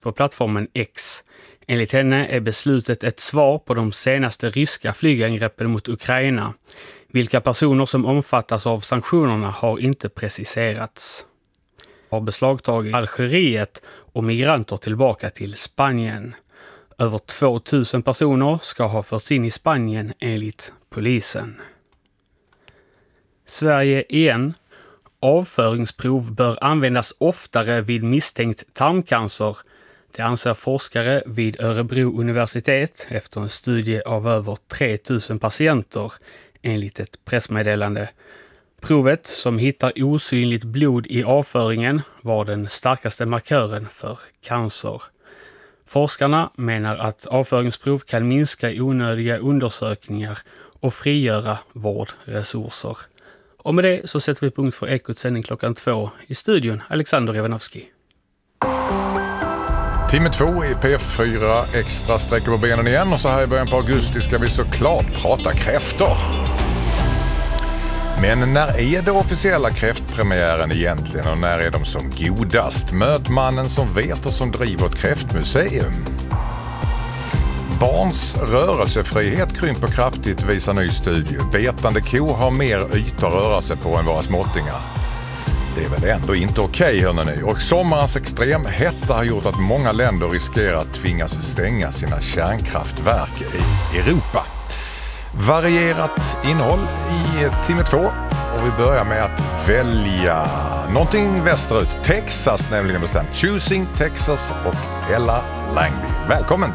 på plattformen X. Enligt henne är beslutet ett svar på de senaste ryska flygangreppen mot Ukraina. Vilka personer som omfattas av sanktionerna har inte preciserats. Har beslagtagit Algeriet och migranter tillbaka till Spanien. Över 2000 personer ska ha förts in i Spanien enligt polisen. Sverige igen. Avföringsprov bör användas oftare vid misstänkt tarmcancer. Det anser forskare vid Örebro universitet efter en studie av över 3000 patienter enligt ett pressmeddelande. Provet, som hittar osynligt blod i avföringen, var den starkaste markören för cancer. Forskarna menar att avföringsprov kan minska onödiga undersökningar och frigöra vårdresurser. Och med det så sätter vi punkt för Ekots sändning klockan 2 i studion. Alexander Evanovski. Timme 2 i P4 Extra sträcker på benen igen, och så här i början på augusti ska vi såklart prata kräftor. Men när är det officiella kräftpremiären egentligen, och när är de som godast? Möt mannen som vet och som driver ett kräftmuseum. Barns rörelsefrihet krymper kraftigt, visar ny studie. Betande kor har mer ytor att röra sig på än våra småttingar. Det är väl ändå inte okej, hörni ni. Och sommarens extremhetta har gjort att många länder riskerar att tvingas stänga sina kärnkraftverk i Europa. Varierat innehåll i timme 2, och vi börjar med att välja någonting västerut. Texas nämligen bestämt. Choosing Texas och Ella Langby. Välkommen!